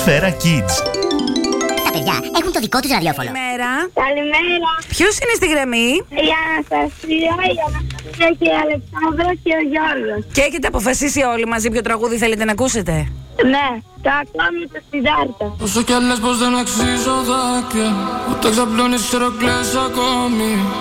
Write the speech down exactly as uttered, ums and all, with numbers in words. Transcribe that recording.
Σφαίρα Kids. Τα παιδιά έχουν το δικό τους ραδιόφωνο. Καλημέρα. Καλημέρα. Ποιος είναι στη γραμμή? Η Αναστασία, η Αναστασία και η Αλεξάνδρα και ο Γιώργος. Και έχετε αποφασίσει όλοι μαζί ποιο τραγούδι θέλετε να ακούσετε? Ναι, το ακόμη το Σιδάρτα. Όσο κι αν λες πως δεν αξίζω δάκρυα, ούτε ξαπλώνεις ξέρω κλαις ακόμη.